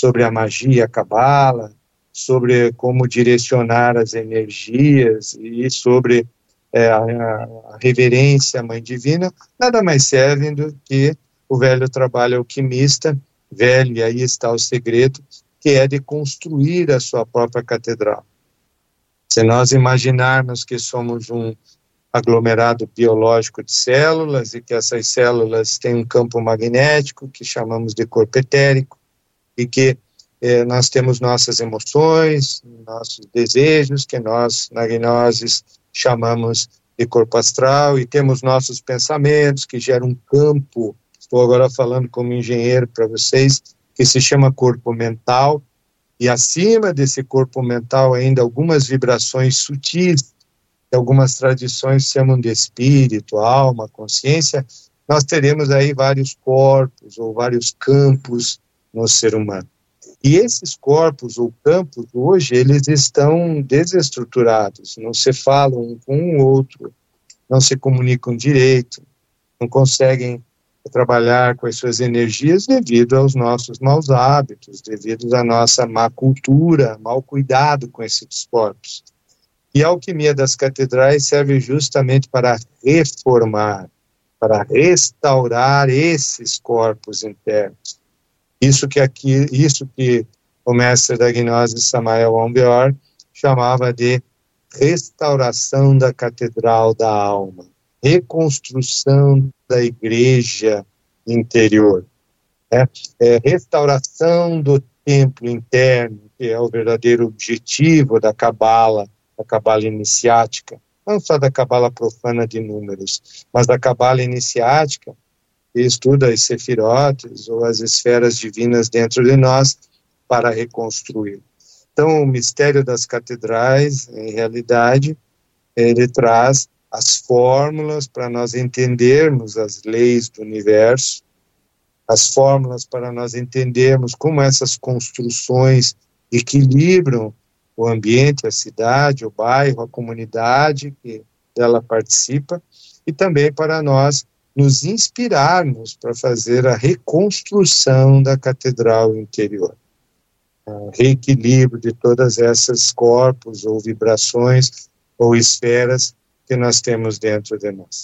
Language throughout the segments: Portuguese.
sobre a magia, a cabala, sobre como direcionar as energias e sobre a reverência à Mãe Divina, nada mais servem do que o velho trabalho alquimista, velho, e aí está o segredo, que é de construir a sua própria catedral. Se nós imaginarmos que somos um aglomerado biológico de células e que essas células têm um campo magnético que chamamos de corpo etérico e que nós temos nossas emoções, nossos desejos, que nós, na gnose, chamamos de corpo astral, e temos nossos pensamentos, que geram um campo, estou agora falando como engenheiro para vocês, que se chama corpo mental, e acima desse corpo mental ainda algumas vibrações sutis, que algumas tradições chamam de espírito, alma, consciência. Nós teremos aí vários corpos ou vários campos no ser humano. E esses corpos ou campos, hoje, eles estão desestruturados, não se falam um com o outro, não se comunicam direito, não conseguem trabalhar com as suas energias devido aos nossos maus hábitos, devido à nossa má cultura, mau cuidado com esses corpos. E a alquimia das catedrais serve justamente para reformar, para restaurar esses corpos internos. Isso que o mestre da gnose Samael Aun Weor chamava de restauração da catedral da alma, reconstrução da igreja interior, restauração do templo interno, que é o verdadeiro objetivo da cabala iniciática, não só da cabala profana de números, mas da cabala iniciática, que estuda as sefirotes ou as esferas divinas dentro de nós para reconstruir. Então, o mistério das catedrais, em realidade, ele traz as fórmulas para nós entendermos as leis do universo, as fórmulas para nós entendermos como essas construções equilibram o ambiente, a cidade, o bairro, a comunidade que dela participa, e também para nós nos inspirarmos para fazer a reconstrução da catedral interior. O reequilíbrio de todas essas corpos ou vibrações ou esferas que nós temos dentro de nós.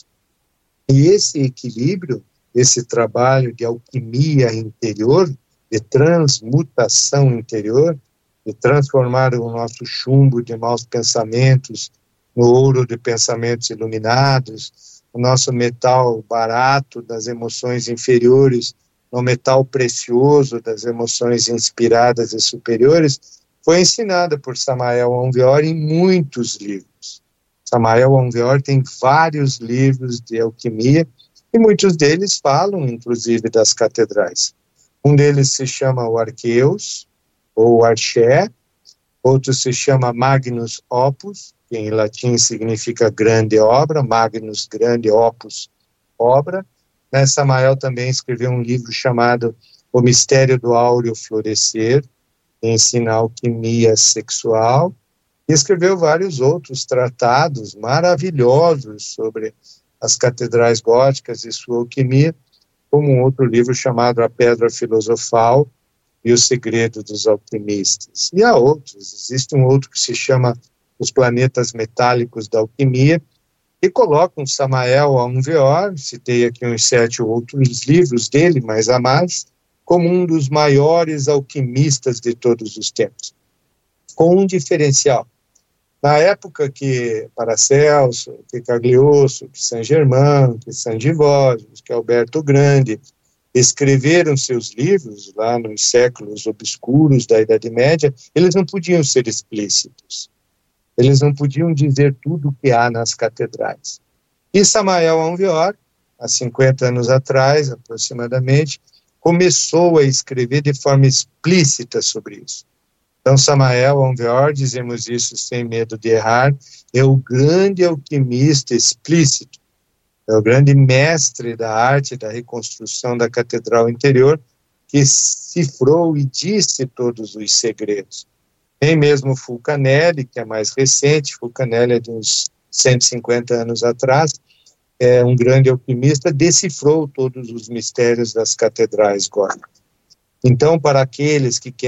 E esse equilíbrio, esse trabalho de alquimia interior, de transmutação interior, de transformar o nosso chumbo de maus pensamentos no ouro de pensamentos iluminados, o nosso metal barato das emoções inferiores no metal precioso das emoções inspiradas e superiores, foi ensinada por Samael Aun Weor em muitos livros. Samael Aun Weor tem vários livros de alquimia e muitos deles falam, inclusive, das catedrais. Um deles se chama o Arqueus, ou Arché, outro se chama Magnus Opus, que em latim significa grande obra, Magnus, grande, opus, obra. Samael também escreveu um livro chamado O Mistério do Áureo Florescer, que ensina alquimia sexual, e escreveu vários outros tratados maravilhosos sobre as catedrais góticas e sua alquimia, como um outro livro chamado A Pedra Filosofal e o Segredo dos Alquimistas. E há outros, existe um outro que se chama Os Planetas Metálicos da Alquimia, e colocam Samael Aun Weor, citei aqui uns 7 outros livros dele, mas há mais, como um dos maiores alquimistas de todos os tempos, com um diferencial. Na época que Paracelso, que Cagliostro, que Saint-Germain, que Sangiovese, que Alberto Grande escreveram seus livros lá nos séculos obscuros da Idade Média, eles não podiam ser explícitos. Eles não podiam dizer tudo o que há nas catedrais. E Samael Aun Weor, há 50 anos atrás, aproximadamente, começou a escrever de forma explícita sobre isso. Então, Samael Aun Weor, dizemos isso sem medo de errar, é o grande alquimista explícito, é o grande mestre da arte da reconstrução da catedral interior, que cifrou e disse todos os segredos. Nem mesmo Fulcanelli, que é mais recente, Fulcanelli é de uns 150 anos atrás, é um grande alquimista, decifrou todos os mistérios das catedrais góticas. Então, para aqueles que querem